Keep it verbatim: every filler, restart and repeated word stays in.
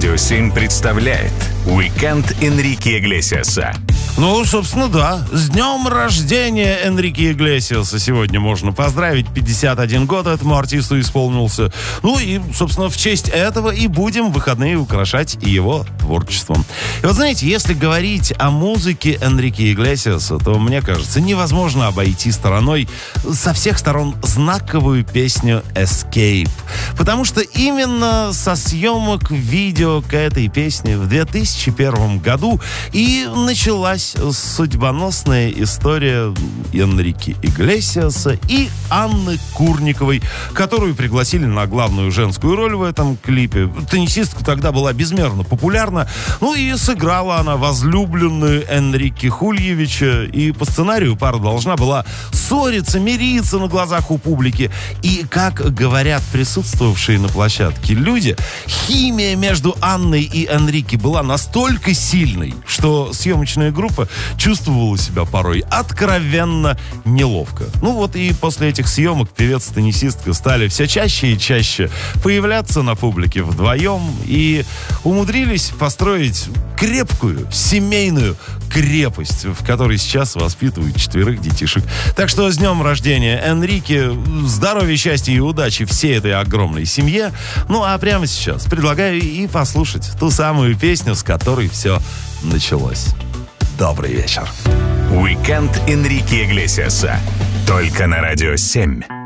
Радио семь представляет «Уикенд Энрике Иглесиаса». Ну, собственно, да. С днем рождения Энрике Иглесиаса сегодня можно поздравить. пятьдесят один год этому артисту исполнился. Ну и, собственно, в честь этого и будем выходные украшать его творчеством. И вот знаете, если говорить о музыке Энрике Иглесиаса, то, мне кажется, невозможно обойти стороной со всех сторон знаковую песню «Escape». Потому что именно со съемок видео к этой песне в две тысячи первом году и началась судьбоносная история Энрике Иглесиаса и Анны Курниковой, которую пригласили на главную женскую роль в этом клипе. Теннисистка тогда была безмерно популярна, ну и сыграла она возлюбленную Энрике Хульевича, и по сценарию пара должна была ссориться, мириться на глазах у публики. И, как говорят присутствовавшие на площадке люди, химия между Анной и Энрике была настолько сильной, что съемочная группа чувствовала себя порой откровенно неловко. Ну вот и после этих съемок певец и теннисистка стали все чаще и чаще появляться на публике вдвоем и умудрились построить крепкую семейную крепость, в которой сейчас воспитывают четверых детишек. Так что с днем рождения, Энрике, здоровья, счастья и удачи всей этой огромной семье. Ну а прямо сейчас предлагаю и послушать ту самую песню, с которой все началось. Добрый вечер. «Уикенд Энрике Иглесиаса». Только на Радио семь.